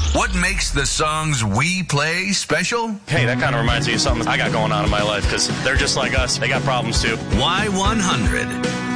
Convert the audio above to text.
What makes the songs we play special? Hey, that kind of reminds me of something I got going on in my life because they're just like us. They got problems too. Y100.